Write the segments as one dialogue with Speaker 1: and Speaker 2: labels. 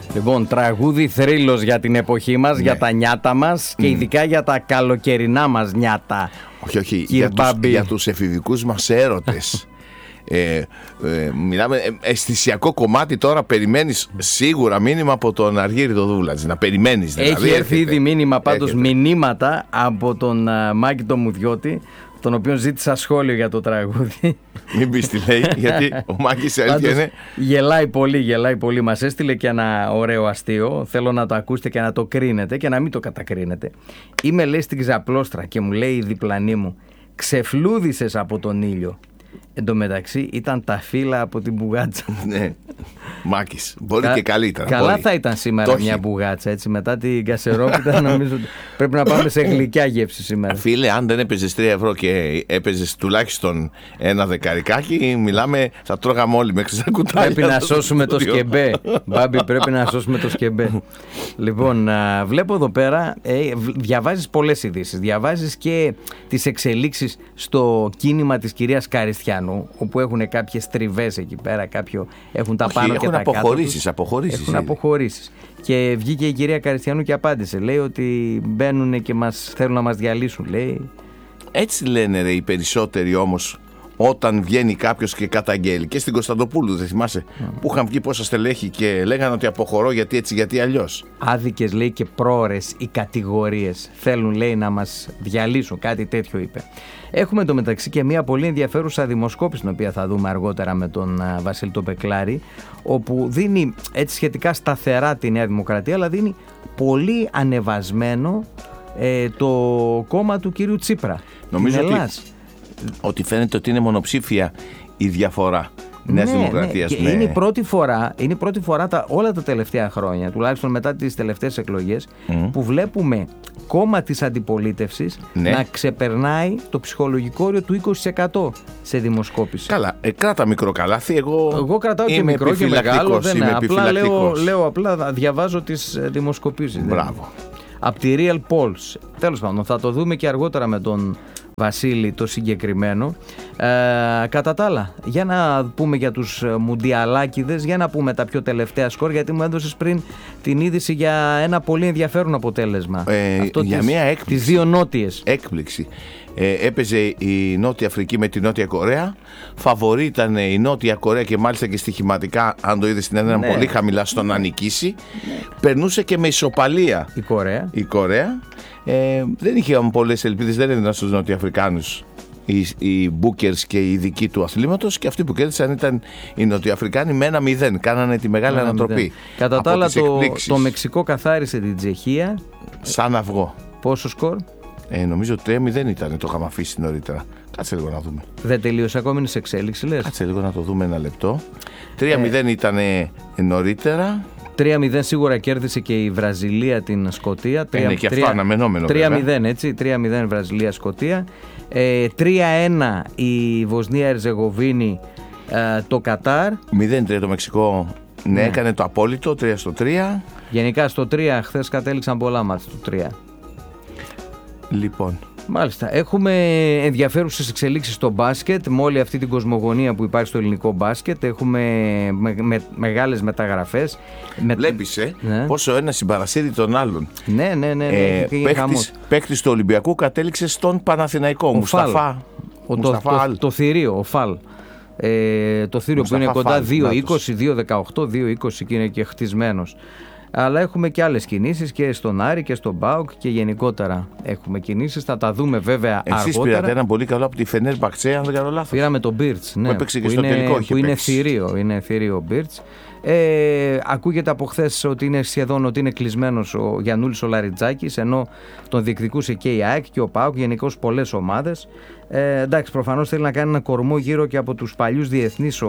Speaker 1: Λοιπόν, τραγούδι θρύλος για την εποχή μας, για τα νιάτα μας και ειδικά για τα καλοκαιρινά μας νιάτα.
Speaker 2: Όχι, για τους εφηβικούς μας έρωτες. Μιλάμε αισθησιακό κομμάτι τώρα. Περιμένεις σίγουρα μήνυμα από τον Αργύρι το Δούλατζ. Να περιμένεις δηλαδή.
Speaker 1: Έχει έρθει ήδη μήνυμα πάντως, μηνύματα από τον Μάκη το Μουδιώτη, τον οποίο ζήτησα σχόλιο για το τραγούδι.
Speaker 2: Μην πεις τι λέει, γιατί ο Μάκης αλήθεια είναι.
Speaker 1: Γελάει πολύ. Μας έστειλε και ένα ωραίο αστείο. Θέλω να το ακούσετε και να το κρίνετε και να μην το κατακρίνετε. Είμαι, λέει, στην Ξαπλώστρα και μου λέει η διπλανή μου, ξεφλούδισες από τον ήλιο. Εν τω μεταξύ ήταν τα φύλλα από την μπουγάτσα.
Speaker 2: Ναι, Μάκης, μπορεί και καλύτερα.
Speaker 1: Καλά μπορεί. Θα ήταν σήμερα μια μπουγάτσα, έτσι, μετά την κασερόπιτα. Νομίζω ότι πρέπει να πάμε σε γλυκιά γεύση σήμερα.
Speaker 2: Φίλε, αν δεν έπαιζες 3 ευρώ και έπαιζες τουλάχιστον ένα δεκαρικάκι, μιλάμε, θα τρώγαμε όλοι μέχρι στα κουτάλια.
Speaker 1: Πρέπει να σώσουμε το σκεμπέ. Μπάμπη, πρέπει να σώσουμε το σκεμπέ. Λοιπόν, βλέπω εδώ πέρα, διαβάζεις πολλές ειδήσεις. Διαβάζεις και τις εξελίξεις στο κίνημα της κυρίας Καριστιανού, όπου έχουν κάποιες τριβές εκεί πέρα, έχουν τα πάνω και τα κάτω. Έχουν αποχωρήσεις. Και βγήκε η κυρία Καριστιανού και απάντησε. Λέει ότι μπαίνουν και θέλουν να μας διαλύσουν, λέει.
Speaker 2: Έτσι λένε οι περισσότεροι όμως, όταν βγαίνει κάποιος και καταγγέλει. Και στην Κωνσταντοπούλου, δεν θυμάσαι, που είχαν βγει πόσα στελέχη και λέγανε ότι αποχωρώ γιατί έτσι, γιατί αλλιώς.
Speaker 1: Άδικες, λέει, και πρόωρες οι κατηγορίες. Θέλουν, λέει, να μας διαλύσουν. Κάτι τέτοιο είπε. Έχουμε εντωμεταξύ και μια πολύ ενδιαφέρουσα δημοσκόπηση, την οποία θα δούμε αργότερα με τον Βασίλη τον Μπεκλάρη, όπου δίνει έτσι σχετικά σταθερά τη Νέα Δημοκρατία, αλλά δίνει πολύ ανεβασμένο το κόμμα του κύριου Τσίπρα.
Speaker 2: Νομίζω ότι φαίνεται ότι είναι μονοψήφια η διαφορά Νέας Δημοκρατίας.
Speaker 1: Και είναι η πρώτη φορά όλα τα τελευταία χρόνια, τουλάχιστον μετά τις τελευταίες εκλογές, που βλέπουμε κόμμα της αντιπολίτευσης να ξεπερνάει το ψυχολογικό όριο του 20% σε δημοσκόπηση.
Speaker 2: Καλά, κράτα μικρό καλάθι. Εγώ
Speaker 1: κρατάω και μικρό και μεγάλο. Απλά λέω, διαβάζω τις δημοσκοπήσεις.
Speaker 2: Μπράβο.
Speaker 1: Από τη Real Polls. Τέλος πάντων, θα το δούμε και αργότερα με τον Βασίλη το συγκεκριμένο. Κατά τα άλλα, για να πούμε για τους μουντιαλάκηδες, για να πούμε τα πιο τελευταία σκορ, γιατί μου έδωσες πριν την είδηση για ένα πολύ ενδιαφέρον αποτέλεσμα.
Speaker 2: Για μια έκπληξη.
Speaker 1: Τις δύο νότιες.
Speaker 2: Έκπληξη. Έπαιζε η Νότια Αφρική με τη Νότια Κορέα. Φαβορί ήταν η Νότια Κορέα και μάλιστα και στοιχηματικά, αν το είδες στην ένα, πολύ χαμηλά στο να νικήσει. Περνούσε και με ισοπαλία η Κορέα. Δεν είχε πολλές ελπίδες, δεν έδιναν στους Νοτιοαφρικάνους οι Bookers και οι ειδικοί του αθλήματος, και αυτοί που κέρδισαν ήταν οι Νοτιοαφρικάνοι με 1-0. Κάνανε τη μεγάλη ανατροπή.
Speaker 1: Κατά τα άλλα, το Μεξικό καθάρισε την Τσεχία.
Speaker 2: Σαν αυγό.
Speaker 1: Πόσο σκορ?
Speaker 2: Νομίζω 3-0 ήταν, το είχαμε αφήσει νωρίτερα. Κάτσε λίγο να δούμε.
Speaker 1: Δεν τελείωσε ακόμη, είναι σε εξέλιξη, λες?
Speaker 2: Κάτσε λίγο να το δούμε ένα λεπτό. 3-0 ήταν νωρίτερα.
Speaker 1: 3-0 σίγουρα κέρδισε και η Βραζιλία την Σκωτία.
Speaker 2: Είναι και αυτό αναμενόμενο.
Speaker 1: 3-0, έτσι. 3-0 Βραζιλία-Σκωτία. 3-1 η Βοσνία-Ερζεγοβίνη το Κατάρ.
Speaker 2: 0-3 το Μεξικό. Ναι, έκανε το απόλυτο. 3-3.
Speaker 1: Γενικά στο 3 χθες κατέληξαν πολλά μάτς του 3.
Speaker 2: Λοιπόν.
Speaker 1: Μάλιστα. Έχουμε ενδιαφέρουσες εξελίξεις στο μπάσκετ. Με όλη αυτή την κοσμογονία που υπάρχει στο ελληνικό μπάσκετ, έχουμε μεγάλες μεταγραφές.
Speaker 2: Βλέπεις πόσο ένα συμπαρασύρει τον άλλον.
Speaker 1: Ναι.
Speaker 2: Παίκτης του Ολυμπιακού κατέληξε στον Παναθηναϊκό. Μουσταφά.
Speaker 1: Το θηρίο, ο Φαλ. Το θήριο που είναι κοντά 2-20, 2-18, 2-20 και είναι και χτισμένος. Αλλά έχουμε και άλλες κινήσεις και στον Άρη και στον ΠΑΟΚ και γενικότερα έχουμε κινήσεις. Θα τα δούμε βέβαια αργότερα.
Speaker 2: Εσείς πήρατε έναν πολύ καλό από τη Φενέρμπαχτσε, αν δεν κάνω λάθος.
Speaker 1: Πήραμε τον Μπίρτς, ναι,
Speaker 2: που έπαιξε και στο τελικό.
Speaker 1: Που είναι θηρίο ο Μπίρτς. Ακούγεται από χθες ότι είναι σχεδόν ότι είναι κλεισμένος ο Γιαννούλης ο Λαριτζάκης, ενώ τον διεκδικούσε και η ΑΕΚ και ο ΠΑΟΚ, γενικώς πολλές ομάδες. Εντάξει, προφανώς θέλει να κάνει ένα κορμό γύρω και από τους παλιούς διεθνείς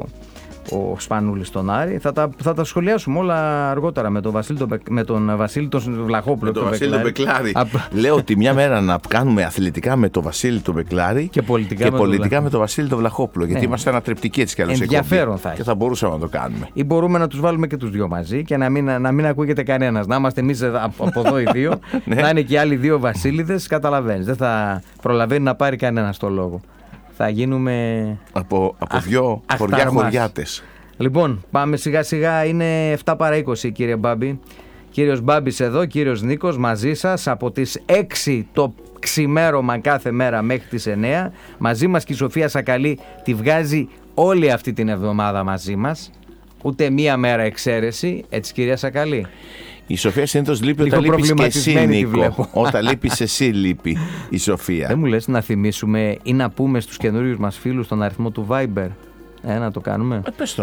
Speaker 1: ο Σπανούλης στον Άρη. Θα τα σχολιάσουμε όλα αργότερα με τον Βασίλη τον Βλαχόπουλο.
Speaker 2: Με τον Βασίλη τον Μπεκλάρη. Λέω ότι μια μέρα να κάνουμε αθλητικά με τον Βασίλη τον Μπεκλάρη
Speaker 1: και πολιτικά
Speaker 2: με τον Βασίλη τον Βλαχόπουλο. Γιατί είμαστε ανατρεπτικοί έτσι κι αλλιώς.
Speaker 1: Ενδιαφέρον θα έχει.
Speaker 2: Και θα μπορούσαμε να το κάνουμε.
Speaker 1: Ή μπορούμε να τους βάλουμε και τους δύο μαζί και να μην ακούγεται κανένας. Να είμαστε εμείς από εδώ οι δύο, να είναι και οι άλλοι δύο Βασίλειδες. Καταλαβαίνεις. Δεν θα προλαβαίνει να πάρει κανένας το λόγο. Θα γίνουμε
Speaker 2: από δυο χωριάτες.
Speaker 1: Λοιπόν, πάμε σιγά σιγά, είναι 7 παρά 20 κύριε Μπάμπη. Κύριος Μπάμπης εδώ, κύριος Νίκος μαζί σας από τις 6 το ξημέρωμα κάθε μέρα μέχρι τις 9. Μαζί μας και η Σοφία Σακαλή τη βγάζει όλη αυτή την εβδομάδα μαζί μας. Ούτε μία μέρα εξαίρεση, έτσι κυρία Σακαλή?
Speaker 2: Η Σοφία συνήθως λείπει όταν λείπεις και εσύ, Νίκο. Όταν λείπεις εσύ λείπει η Σοφία.
Speaker 1: Δεν μου λες να θυμίσουμε ή να πούμε στους καινούριους μας φίλους τον αριθμό του Viber? Να το κάνουμε.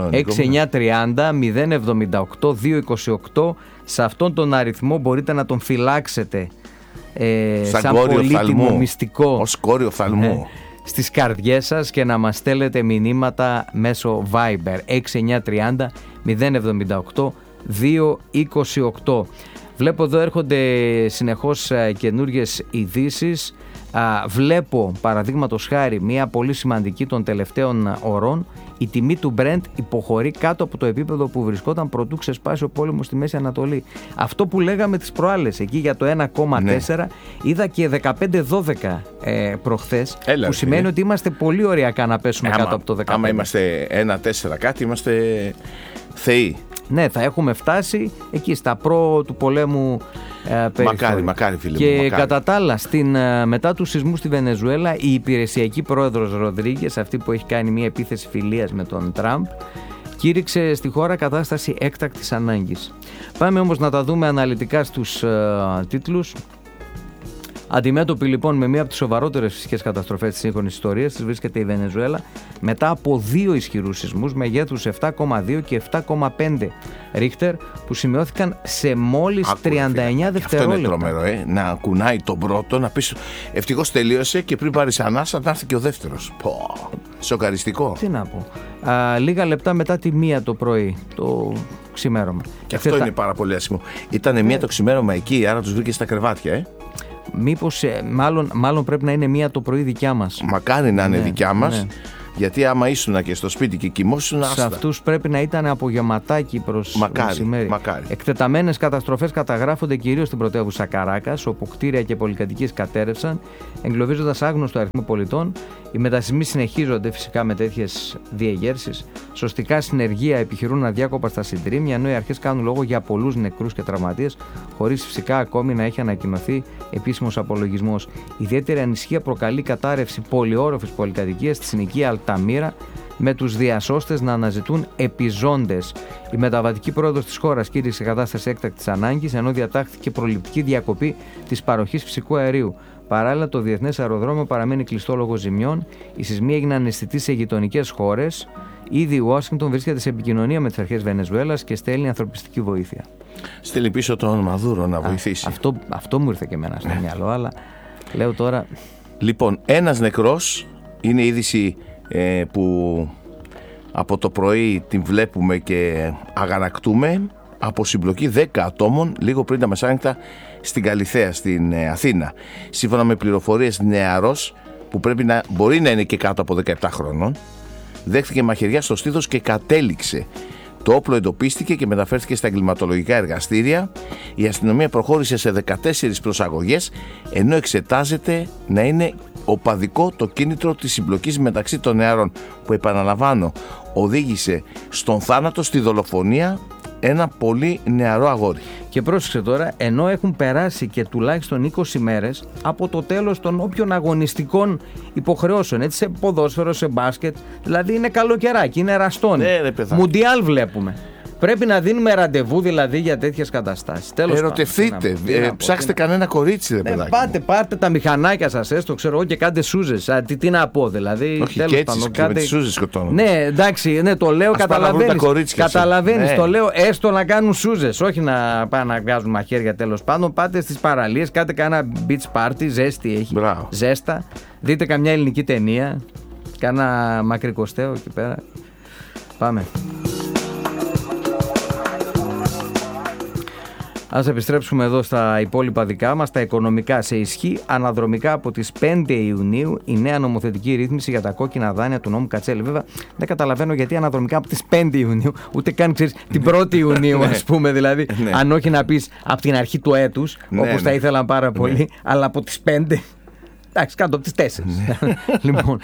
Speaker 1: 6930-078-228. Σε αυτόν τον αριθμό μπορείτε να τον φυλάξετε σαν πολύτιμο μυστικό
Speaker 2: ως κόριο φθαλμού
Speaker 1: στις καρδιές σας και να μας στέλνετε μηνύματα μέσω Viber 6930-078-228. Βλέπω εδώ έρχονται συνεχώς καινούργιες ειδήσεις. Βλέπω παραδείγματος χάρη μια πολύ σημαντική των τελευταίων ωρών. Η τιμή του Brent υποχωρεί κάτω από το επίπεδο που βρισκόταν προτού ξεσπάσει ο πόλεμος στη Μέση Ανατολή. Αυτό που λέγαμε τις προάλλες, εκεί για το 1,4, είδα και 15-12 προχθές, που σημαίνει ότι είμαστε πολύ ωριακά να πέσουμε κάτω από το 15.
Speaker 2: Άμα είμαστε 1,4 κάτι, είμαστε θεοί.
Speaker 1: Ναι, θα έχουμε φτάσει εκεί στα προ του πολέμου περιθώρια.
Speaker 2: Μακάρι φίλε
Speaker 1: και
Speaker 2: μου, μακάρι.
Speaker 1: κατά τα άλλα, μετά του σεισμού στη Βενεζουέλα, η υπηρεσιακή πρόεδρος Ροντρίγκες, αυτή που έχει κάνει μια επίθεση φιλίας με τον Τραμπ, κήρυξε στη χώρα κατάσταση έκτακτης ανάγκης. Πάμε όμως να τα δούμε αναλυτικά στους τίτλους. Αντιμέτωπη λοιπόν με μία από τις σοβαρότερες φυσικές καταστροφές της σύγχρονης ιστορίας της βρίσκεται η Βενεζουέλα μετά από 2 ισχυρούς σεισμούς μεγέθους 7,2 και 7,5 Ρίχτερ που σημειώθηκαν σε μόλις 39 δευτερόλεπτα.
Speaker 2: Αυτό είναι τρομερό, να κουνάει τον πρώτο, να πεις ευτυχώς τελείωσε και πριν πάρεις ανάσα να έρθει και ο δεύτερος. Σοκαριστικό.
Speaker 1: Τι να πω. Λίγα λεπτά μετά τη 1 το πρωί, το ξημέρωμα.
Speaker 2: Και αυτό είναι πάρα πολύ άσχημο. Ήτανε 1 το ξημέρωμα εκεί, άρα τους βρήκε στα κρεβάτια,
Speaker 1: Μήπως, μάλλον πρέπει να είναι 1 το πρωί δικιά μας.
Speaker 2: Μακάρι να είναι δικιά μας, γιατί άμα ήσουν και στο σπίτι και κοιμόσουν,
Speaker 1: σε αυτούς πρέπει να ήταν απογευματάκι προς μεσημέρι. Εκτεταμένες καταστροφές καταγράφονται κυρίως στην πρωτεύουσα Καράκας, όπου κτίρια και πολυκατοικίες κατέρευσαν, εγκλωβίζοντας άγνωστο αριθμό πολιτών. Οι μετασεισμοί συνεχίζονται φυσικά με τέτοιες διεγέρσεις. Σωστικά συνεργεία επιχειρούν αδιάκοπα στα συντρίμμια, ενώ οι αρχές κάνουν λόγο για πολλούς νεκρούς και τραυματίες, χωρίς φυσικά ακόμη να έχει ανακοινωθεί επίσημος απολογισμός. Ιδιαίτερη ανησυχία προκαλεί η κατάρρευση πολυόροφης πολυκατοικίας στη συνοικία Αλταμίρα, με τους διασώστες να αναζητούν επιζώντες. Η μεταβατική πρόοδος της χώρας κήρυξε κατάσταση έκτακτης ανάγκης, ενώ διατάχθηκε προληπτική διακοπή της παροχής φυσικού αερίου. Παράλληλα, το διεθνές αεροδρόμιο παραμένει κλειστό λόγω ζημιών. Οι σεισμοί έγιναν αισθητοί σε γειτονικές χώρες. Ήδη η Ουάσιγκτον βρίσκεται σε επικοινωνία με τις αρχές Βενεζουέλας και στέλνει ανθρωπιστική βοήθεια.
Speaker 2: Στέλνει πίσω τον Μαδούρο να βοηθήσει.
Speaker 1: Αυτό μου ήρθε και εμένα στο μυαλό, αλλά λέω τώρα.
Speaker 2: Λοιπόν, ένας νεκρός είναι η είδηση που από το πρωί την βλέπουμε και αγανακτούμε, από συμπλοκή 10 ατόμων λίγο πριν τα μεσάνυχτα στην Καλιθέα, στην Αθήνα. Σύμφωνα με πληροφορίες, νεαρός που μπορεί να είναι και κάτω από 17 χρονών δέχτηκε μαχαιριά στο στήθος και κατέληξε. Το όπλο εντοπίστηκε και μεταφέρθηκε στα εγκληματολογικά εργαστήρια. Η αστυνομία προχώρησε σε 14 προσαγωγές, ενώ εξετάζεται να είναι οπαδικό το κίνητρο της συμπλοκής μεταξύ των νεαρών, που, επαναλαμβάνω, οδήγησε στον θάνατο, στη δολοφονία, ένα πολύ νεαρό αγόρι.
Speaker 1: Και πρόσεξε τώρα, ενώ έχουν περάσει και τουλάχιστον 20 μέρες από το τέλος των όποιων αγωνιστικών υποχρεώσεων, έτσι, σε ποδόσφαιρο, σε μπάσκετ, δηλαδή είναι καλοκαιράκι, είναι ραστόνι. Μουντιάλ βλέπουμε. Πρέπει να δίνουμε ραντεβού δηλαδή για τέτοιες καταστάσεις.
Speaker 2: Ερωτευτείτε, ψάξτε κανένα κορίτσι, ρε παιδάκι.
Speaker 1: Πάρτε τα μηχανάκια σας, έστω ξέρω εγώ, και κάντε σούζες. Τι να πω, δηλαδή.
Speaker 2: Όχι, και έτσι και με τις σούζες σκοτώνονται.
Speaker 1: Ναι, εντάξει, ναι, το λέω, καταλαβαίνεις. Το λέω, έστω να κάνουν σούζες. Όχι να πάνε να βγάζουν μαχαίρια, τέλος πάντων. Πάτε στις παραλίες, κάντε κανένα beach party, ζέστη έχει.
Speaker 2: Μπράβο.
Speaker 1: Ζέστα. Δείτε καμιά ελληνική ταινία. Κάνα μακρικοστέο εκεί πέρα. Πάμε. Ας επιστρέψουμε εδώ στα υπόλοιπα δικά μας, τα οικονομικά σε ισχύ. Αναδρομικά από τις 5 Ιουνίου η νέα νομοθετική ρύθμιση για τα κόκκινα δάνεια του νόμου Κατσέλη. Βέβαια δεν καταλαβαίνω γιατί αναδρομικά από τις 5 Ιουνίου, ούτε καν ξέρεις την 1η Ιουνίου, ας πούμε, δηλαδή. Αν όχι να πεις από την αρχή του έτους, όπως θα ήθελαν πάρα πολύ, αλλά από τις 5. Εντάξει, κάτω από τις 4. Λοιπόν,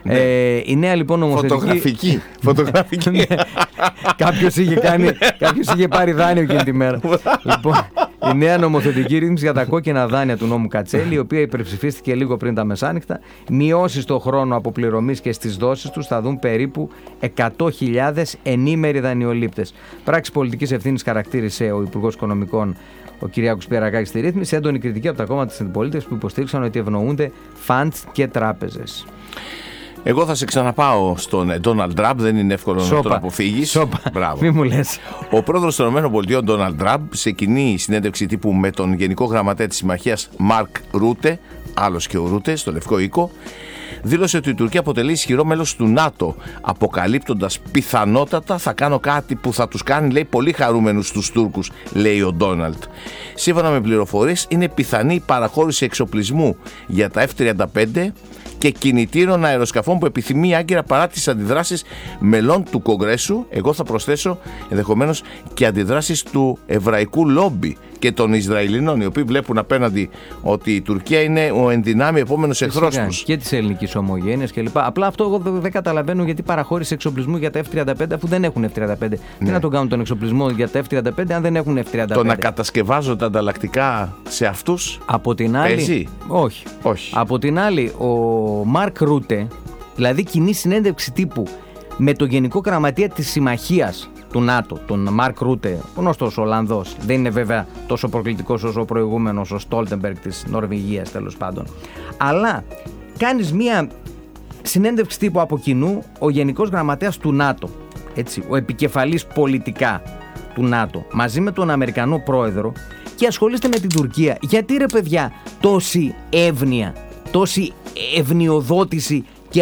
Speaker 1: η νέα λοιπόν νομοθετική.
Speaker 2: Φωτογραφική.
Speaker 1: Κάποιος είχε πάρει δάνειο εκείνη τη μέρα. Λοιπόν, η νέα νομοθετική ρύθμιση για τα κόκκινα δάνεια του νόμου Κατσέλη, η οποία υπερψηφίστηκε λίγο πριν τα μεσάνυχτα, μειώσει στο χρόνο αποπληρωμής και στις δόσεις τους θα δουν περίπου 100.000 ενήμεροι δανειολήπτες. Πράξη πολιτικής ευθύνης χαρακτήρισε ο Υπουργός Οικονομικών, ο Κυριάκος Πιερακάκης, στη ρύθμιση. Έντονη κριτική από τα κόμματα της αντιπολίτευσης που υποστήριξαν ότι ευνοούνται funds και τράπεζες.
Speaker 2: Εγώ θα σε ξαναπάω στον Ντόναλντ Τραμπ, δεν είναι εύκολο να τον αποφύγεις.
Speaker 1: Μπράβο. Μη μου λες.
Speaker 2: Ο πρόεδρος των ΗΠΑ, Ντόναλντ Τραμπ, σε κοινή συνέντευξη τύπου με τον Γενικό Γραμματέα της Συμμαχίας, Μαρκ Ρούτε, άλλος και ο Ρούτε, στο Λευκό Οίκο, δήλωσε ότι η Τουρκία αποτελεί ισχυρό μέλος του ΝΑΤΟ, αποκαλύπτοντας πιθανότατα θα κάνω κάτι που θα τους κάνει, λέει, πολύ χαρούμενους τους Τούρκους, λέει ο Ντόναλντ. Σύμφωνα με πληροφορίες, είναι πιθανή η παραχώρηση εξοπλισμού για τα F-35 και κινητήρων αεροσκαφών που επιθυμεί άγκυρα παρά τις αντιδράσεις μελών του Κογκρέσου. Εγώ θα προσθέσω ενδεχομένως και αντιδράσεις του εβραϊκού λόμπι και των Ισραηλινών, οι οποίοι βλέπουν απέναντι ότι η Τουρκία είναι ο ενδυνάμει επόμενος εχθρός τους.
Speaker 1: Και της ελληνικής ομογένειας κλπ. Απλά αυτό εγώ δεν καταλαβαίνω γιατί παραχώρησε εξοπλισμού για τα F-35 αφού δεν έχουν F-35. Τι να τον κάνουν τον εξοπλισμό για τα F-35 αν δεν έχουν F-35.
Speaker 2: Το να κατασκευάζονται ανταλλακτικά σε αυτούς.
Speaker 1: Από την άλλη.
Speaker 2: Παίζει.
Speaker 1: Όχι. Από την άλλη, ο Μαρκ Ρούτε, δηλαδή κοινή συνέντευξη τύπου με τον Γενικό Γραμματεία της Συμμαχίας του ΝΑΤΟ, τον Μαρκ Ρούτε, γνωστός Ολλανδός, δεν είναι βέβαια τόσο προκλητικός όσο ο προηγούμενος, ο Στόλτεμπεργκ της Νορβηγίας τέλος πάντων. Αλλά κάνεις μία συνέντευξη τύπου από κοινού, ο Γενικός Γραμματέας του ΝΑΤΟ, έτσι, ο επικεφαλής πολιτικά του ΝΑΤΟ, μαζί με τον Αμερικανό πρόεδρο και ασχολείστε με την Τουρκία. Γιατί ρε παιδιά τόση εύνοια, τόση ευνοιοδότηση και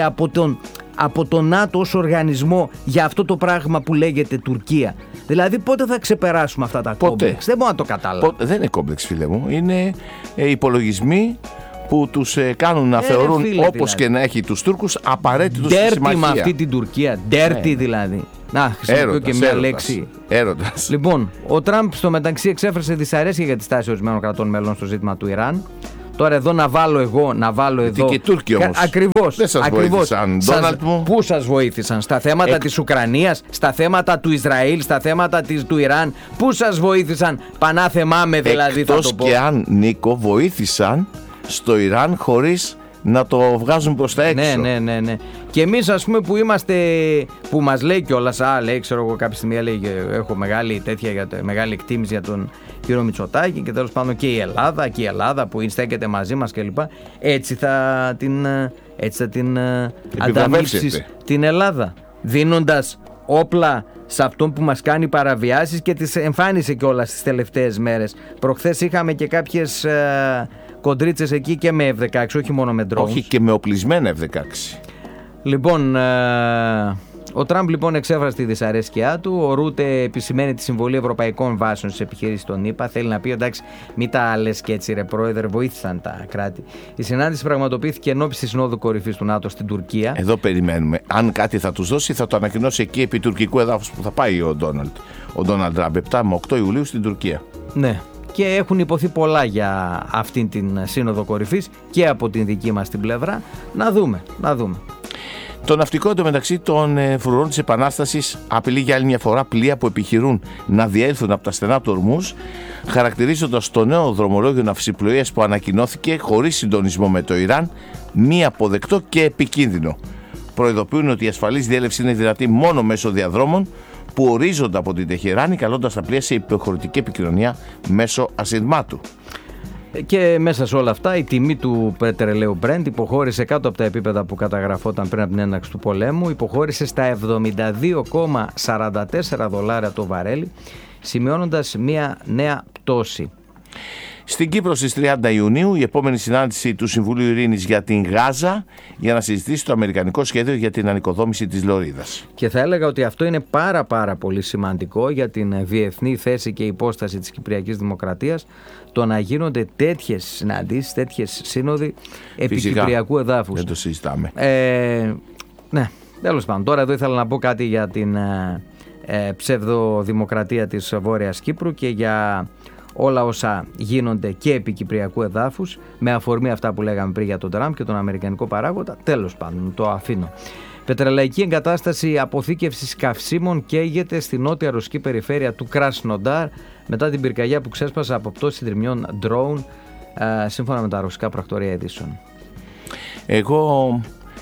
Speaker 1: από τον ΝΑΤΟ ως οργανισμό για αυτό το πράγμα που λέγεται Τουρκία? Δηλαδή πότε θα ξεπεράσουμε αυτά τα κόμπλεξ? Δεν μπορώ να το καταλάβω.
Speaker 2: Δεν είναι κόμπλεξ, φίλε μου. Είναι υπολογισμοί που τους κάνουν να θεωρούν φίλε, όπως δηλαδή, και να έχει τους Τούρκους απαραίτητους στη συμμαχία.
Speaker 1: Με αυτή την Τουρκία. Ντέρτι δηλαδή. Να, χρησιμοποιώ και μια λέξη.
Speaker 2: Έρωτας.
Speaker 1: Λοιπόν, ο Τραμπ στο μεταξύ εξέφρασε δυσαρέσκεια για τη στάση ορισμένων κρατών μελών στο ζήτημα του Ιράν. Τώρα εδώ να βάλω εδώ.
Speaker 2: Και οι Τούρκοι όμως.
Speaker 1: Ακριβώς.
Speaker 2: Δεν σας βοήθησαν, Ντόναλντ μου.
Speaker 1: Πού σας βοήθησαν? Στα θέματα της Ουκρανίας, στα θέματα του Ισραήλ, στα θέματα του Ιράν. Πού σας βοήθησαν? Πανάθεμά με δηλαδή.
Speaker 2: Εκτός θα το πω. Και αν, Νίκο, βοήθησαν στο Ιράν χωρίς να το βγάζουν προς τα έξω.
Speaker 1: Ναι. Και εμείς ας πούμε που είμαστε, που μας λέει κιόλας, λέει ξέρω εγώ κάποια στιγμή λέει, έχω μεγάλη μεγάλη εκτίμηση για τον κύριο Μητσοτάκη και τέλος πάντων και η Ελλάδα που στέκεται μαζί μας κλπ. Έτσι θα την ανταμείψεις την Ελλάδα, δίνοντας όπλα σε αυτόν που μας κάνει παραβιάσεις και τις εμφάνισε κιόλας τις τελευταίες μέρες. Προχθές είχαμε και κάποιες κοντρίτσες εκεί και με F-16, όχι μόνο με drones.
Speaker 2: Όχι, και με οπλισμένα F-16.
Speaker 1: Λοιπόν, ο Τραμπ λοιπόν εξέφρασε τη δυσαρέσκειά του. Ο Ρούτε επισημαίνει τη συμβολή ευρωπαϊκών βάσεων στις επιχειρήσεις των ΗΠΑ. Θέλει να πει, εντάξει, μην τα λες και έτσι, ρε πρόεδρε, βοήθησαν τα κράτη. Η συνάντηση πραγματοποιήθηκε ενώπιση της Συνόδου Κορυφής του ΝΑΤΟ στην Τουρκία.
Speaker 2: Εδώ περιμένουμε. Αν κάτι θα τους δώσει, θα το ανακοινώσει εκεί επί τουρκικού εδάφους που θα πάει ο Ντόναλντ Τραμπ 7 με 8 Ιουλίου στην Τουρκία.
Speaker 1: Ναι. Και έχουν υποθεί πολλά για αυτήν την Σύνοδο Κορυφής και από την δική μας την πλευρά. Να δούμε.
Speaker 2: Το ναυτικό εντωμεταξύ των φρουρών της Επανάστασης απειλεί για άλλη μια φορά πλοία που επιχειρούν να διέλθουν από τα στενά του Ορμούζ, χαρακτηρίζοντας το νέο δρομολόγιο ναυσιπλοείας που ανακοινώθηκε χωρίς συντονισμό με το Ιράν μη αποδεκτό και επικίνδυνο. Προειδοποιούν ότι η ασφαλής διέλευση είναι δυνατή μόνο μέσω διαδρόμων που ορίζονται από την Τεχεράνη, καλώντας τα πλοία σε υποχωρητική επικοινωνία μέσω ασυνδμάτου.
Speaker 1: Και μέσα σε όλα αυτά η τιμή του πετρελαίου Brent υποχώρησε κάτω από τα επίπεδα που καταγραφόταν πριν από την έναρξη του πολέμου, υποχώρησε στα $72,44 το βαρέλι, σημειώνοντας μια νέα πτώση.
Speaker 2: Στην Κύπρο στις 30 Ιουνίου η επόμενη συνάντηση του Συμβουλίου Ειρήνης για την Γάζα για να συζητήσει το αμερικανικό σχέδιο για την ανοικοδόμηση της Λωρίδας.
Speaker 1: Και θα έλεγα ότι αυτό είναι πάρα πολύ σημαντικό για την διεθνή θέση και υπόσταση της Κυπριακής Δημοκρατίας, το να γίνονται τέτοιες συναντήσεις, τέτοιες σύνοδοι επί Κυπριακού εδάφους.
Speaker 2: Δεν το συζητάμε.
Speaker 1: Ναι, τέλος πάντων. Τώρα εδώ ήθελα να πω κάτι για την ψευδοδημοκρατία της Βόρειας Κύπρου και για όλα όσα γίνονται και επί κυπριακού εδάφους, με αφορμή αυτά που λέγαμε πριν για τον Τραμπ και τον αμερικανικό παράγοντα. Τέλος πάντων, το αφήνω. Πετρελαϊκή εγκατάσταση αποθήκευσης καυσίμων καίγεται στη νότια ρωσική περιφέρεια του Κρασνοντάρ μετά την πυρκαγιά που ξέσπασε από πτώση συντριμμιών drone, σύμφωνα με τα ρωσικά πρακτορία ειδήσεων.
Speaker 2: Εγώ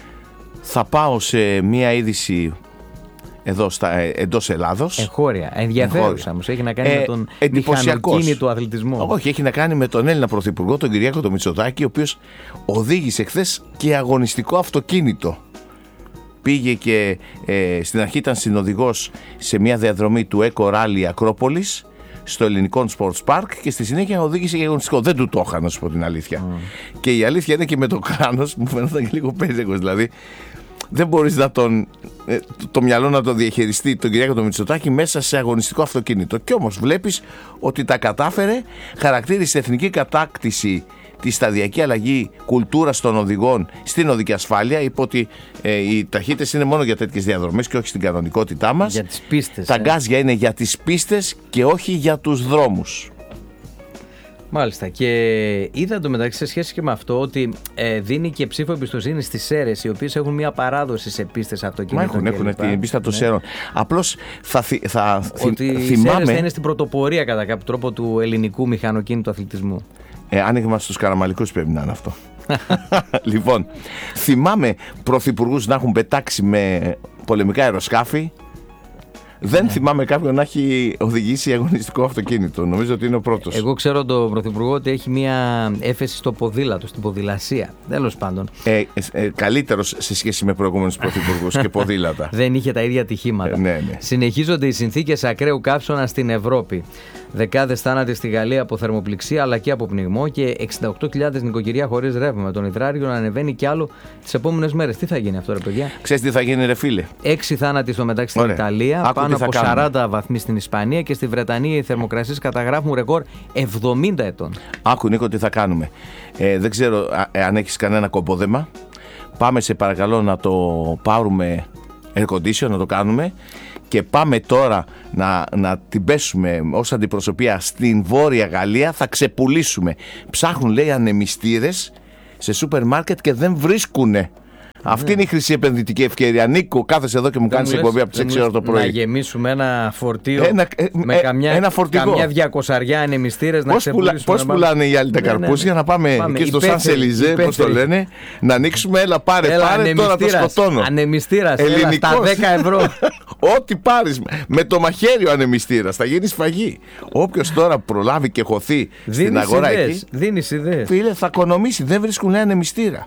Speaker 2: θα πάω σε μία είδηση εδώ εντός Ελλάδος.
Speaker 1: Εγχώρια, ενδιαφέρουσα όμως. Έχει να κάνει με τον μηχανοκίνητο αθλητισμό.
Speaker 2: Όχι, έχει να κάνει με τον Έλληνα Πρωθυπουργό, τον Κυριάκο τον Μητσοτάκη, ο οποίος οδήγησε χθες και αγωνιστικό αυτοκίνητο. Πήγε και στην αρχή ήταν συνοδηγός σε μια διαδρομή του Eco Rally Ακρόπολης στο Ελληνικό Sports Park και στη συνέχεια οδήγησε και αγωνιστικό. Δεν του το είχα, να σου πω την αλήθεια. Και η αλήθεια είναι και με το κράνος μου φαίνονταν και λίγο περίεργος. Δηλαδή δεν μπορείς να το μυαλό να το διαχειριστεί τον Κυριάκο τον Μητσοτάκη μέσα σε αγωνιστικό αυτοκίνητο. Και όμως βλέπεις ότι τα κατάφερε, χαρακτήρισε εθνική κατάκτηση τη σταδιακή αλλαγή κουλτούρας των οδηγών στην οδική ασφάλεια. Είπε ότι οι ταχύτητες είναι μόνο για τέτοιες διαδρομές και όχι στην κανονικότητά μας.
Speaker 1: Για τις πίστες.
Speaker 2: Τα γκάζια είναι για τις πίστες και όχι για τους δρόμους.
Speaker 1: Μάλιστα. Και είδα το μεταξύ σε σχέση και με αυτό ότι δίνει και ψήφο εμπιστοσύνη στις Σέρρες, οι οποίες έχουν μια παράδοση σε πίστες αυτοκινήτων.
Speaker 2: Έχουν την πίστα των Σέρρων. Απλώς
Speaker 1: ότι οι Σέρρες θα είναι στην πρωτοπορία κατά κάποιο τρόπο του ελληνικού μηχανοκίνητου αθλητισμού.
Speaker 2: Άνοιγμα στους καραμαλικούς πρέπει να είναι αυτό. Λοιπόν, θυμάμαι πρωθυπουργούς να έχουν πετάξει με πολεμικά αεροσκάφη. Δεν θυμάμαι κάποιον να έχει οδηγήσει αγωνιστικό αυτοκίνητο. Νομίζω ότι είναι ο πρώτος.
Speaker 1: Εγώ ξέρω τον πρωθυπουργό ότι έχει μια έφεση στο ποδήλατο, στην ποδηλασία. Τέλος πάντων.
Speaker 2: Καλύτερος σε σχέση με προηγούμενους πρωθυπουργούς και ποδήλατα.
Speaker 1: Δεν είχε τα ίδια ατυχήματα.
Speaker 2: Ναι.
Speaker 1: Συνεχίζονται οι συνθήκες ακραίου καύσωνα στην Ευρώπη. Δεκάδες θάνατοι στη Γαλλία από θερμοπληξία αλλά και από πνιγμό και 68.000 νοικοκυριά χωρίς ρεύμα. Με τον υδράργυρο να ανεβαίνει κι άλλο τις επόμενες μέρες. Τι θα γίνει αυτό, ρε παιδιά?
Speaker 2: Ξέρεις τι θα γίνει, ρε φίλε?
Speaker 1: 6 θάνατοι στο μεταξύ στην Ιταλία, πάνω από 40 βαθμοί στην Ισπανία και στη Βρετανία οι θερμοκρασίες καταγράφουν ρεκόρ 70 ετών.
Speaker 2: Άκου, Νίκο, τι θα κάνουμε. Δεν ξέρω αν έχεις κανένα κομπόδεμα. Πάμε σε παρακαλώ να το πάρουμε air condition, να το κάνουμε. Και πάμε τώρα να την πέσουμε ως αντιπροσωπεία στην Βόρεια Γαλλία. Θα ξεπουλήσουμε. Ψάχνουν, λέει, ανεμιστήρες σε σούπερ μάρκετ και δεν βρίσκουνε. Αυτή είναι η χρυσή επενδυτική ευκαιρία. Νίκο, κάθεσαι εδώ και μου κάνεις εκπομπή από τις 6 ώρα το πρωί.
Speaker 1: Να γεμίσουμε ένα φορτίο με καμιά 200 ανεμιστήρες να ξεπουλήσουμε.
Speaker 2: Πώς πουλάνε οι άλλοι τα καρπούζια, να πάμε εκεί στο Σαν Σελιζέ, πώς το λένε, να ανοίξουμε, έλα πάρε, τώρα τα σκοτώνω.
Speaker 1: Ανεμιστήρας, στα 10 ευρώ.
Speaker 2: Ό,τι πάρεις, με το μαχαίρι ο ανεμιστήρας, θα γίνει σφαγή. Όποιος τώρα προλάβει και χωθεί στην αγορά εκεί,
Speaker 1: δίνεις ιδέες.
Speaker 2: Φίλε, θα οικονομήσει, δεν βρίσκουν, λέει, ανεμιστήρα.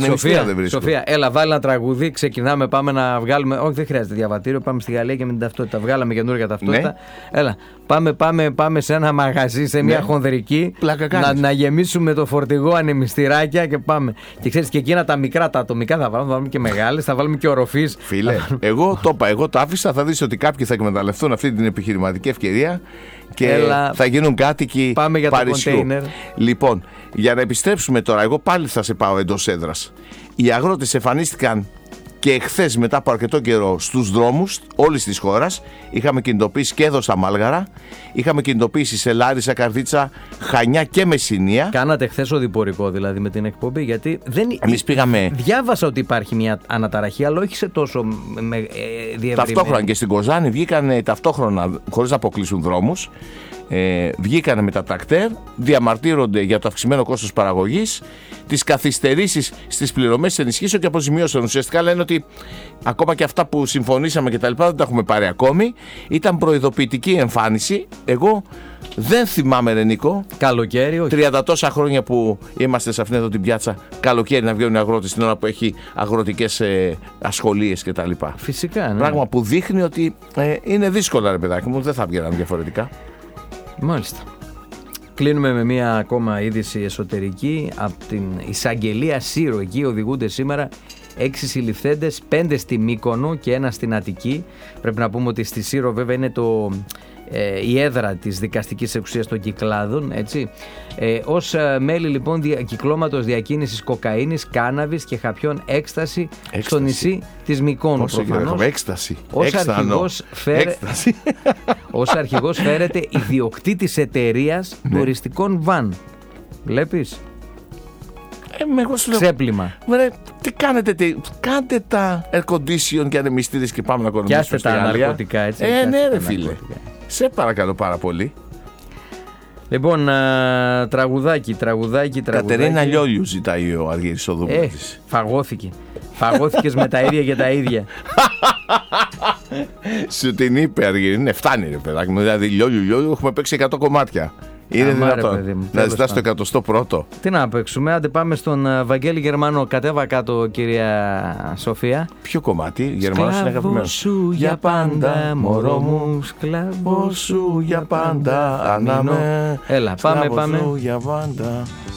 Speaker 1: Σοφία, έλα, βάλει ένα τραγούδι. Ξεκινάμε, πάμε να βγάλουμε. Όχι, δεν χρειάζεται διαβατήριο. Πάμε στη Γαλλία και με την ταυτότητα. Βγάλαμε καινούργια ταυτότητα. Ναι. Έλα, πάμε σε ένα μαγαζί, σε μια χονδρική. Να γεμίσουμε το φορτηγό ανεμιστηράκια και πάμε. Και ξέρεις, και εκείνα τα μικρά, τα ατομικά θα βάλουμε και μεγάλες, θα βάλουμε και οροφείς.
Speaker 2: Φίλε, εγώ το άφησα. Θα δεις ότι κάποιοι θα εκμεταλλευτούν αυτή την επιχειρηματική ευκαιρία και θα γίνουν κάτοικοι Παρισιού. Λοιπόν, για να επιστρέψουμε τώρα, εγώ πάλι θα σε πάω εντός έδρας. Οι αγρότες εμφανίστηκαν και εχθές μετά από αρκετό καιρό στους δρόμους όλης της χώρας. Είχαμε κινητοποιήσει και εδώ στα Μάλγαρα, είχαμε κινητοποιήσει σε Λάρισα, Καρδίτσα, Χανιά και Μεσσηνία.
Speaker 1: Κάνατε χθες οδηπορικό δηλαδή με την εκπομπή? Γιατί
Speaker 2: εμείς πήγαμε.
Speaker 1: Διάβασα ότι υπάρχει μια αναταραχή, αλλά όχι σε τόσο διευρυμένη.
Speaker 2: Ταυτόχρονα και στην Κοζάνη βγήκαν ταυτόχρονα, χωρίς να αποκλείσουν δρόμους. Βγήκανε με τα τρακτέρ, διαμαρτύρονται για το αυξημένο κόστος παραγωγής, τις καθυστερήσεις στις πληρωμές ενισχύσεων και αποζημιώσεων. Ουσιαστικά λένε ότι ακόμα και αυτά που συμφωνήσαμε και τα λοιπά δεν τα έχουμε πάρει ακόμη. Ήταν προειδοποιητική εμφάνιση. Εγώ δεν θυμάμαι, ρε Νίκο,
Speaker 1: καλοκαίρι, όχι.
Speaker 2: 30 τόσα χρόνια που είμαστε σε αυτήν εδώ την πιάτσα, καλοκαίρι να βγαίνουν οι αγρότες την ώρα που έχει αγροτικές ασχολίες και τα λοιπά.
Speaker 1: Φυσικά, ναι.
Speaker 2: Πράγμα που δείχνει ότι είναι δύσκολα, ρε παιδάκι μου, δεν θα βγαίναν διαφορετικά.
Speaker 1: Μάλιστα. Κλείνουμε με μία ακόμα είδηση εσωτερική από την εισαγγελία Σύρο. Εκεί οδηγούνται σήμερα 6 συλληφθέντες, 5 στη Μύκονο και 1 στην Αττική. Πρέπει να πούμε ότι στη Σύρο βέβαια είναι η έδρα της δικαστικής εξουσίας των Κυκλάδων, έτσι. Ως μέλη λοιπόν κυκλώματος διακίνησης κοκαίνης, κάναβης και χαπιών έκσταση στο νησί της Μυκόνου. Προφανώς.
Speaker 2: Έκσταση.
Speaker 1: Ως αρχηγός φέρεται ιδιοκτήτης εταιρείας τουριστικών βαν. Βλέπεις. Ξέπλυμα.
Speaker 2: Τι κάνετε, κάντε τα air condition και ανεμιστήρες και πάμε να κορονοϊσούμε.
Speaker 1: Πιάστε τα ναρκωτικά, έτσι.
Speaker 2: Ναι ρε φίλε. Σε παρακαλώ πάρα πολύ.
Speaker 1: Λοιπόν, τραγουδάκι.
Speaker 2: Κατερίνα Λιόλιου ζητάει ο Αργύρης Οδουμάτης.
Speaker 1: Φαγώθηκε. Φαγώθηκες με τα ίδια και τα ίδια.
Speaker 2: Σου την είπε Αργύρη. Ναι, φτάνει ρε παιδάκι μου. Δηλαδή Λιόλιου έχουμε παίξει 100 κομμάτια. Είναι δυνατόν να ζητάς το 101ο.
Speaker 1: Τι να παίξουμε, άντε πάμε στον Βαγγέλη Γερμανό. Κατέβα κάτω, κυρία Σοφία.
Speaker 2: Ποιο κομμάτι, Γερμανός είναι αγαπημένος.
Speaker 1: Σου για πάντα, μωρό μου, σκλαβό σου για πάντα.
Speaker 2: Ανάμε.
Speaker 1: Έλα, πάμε.
Speaker 2: Για πάντα.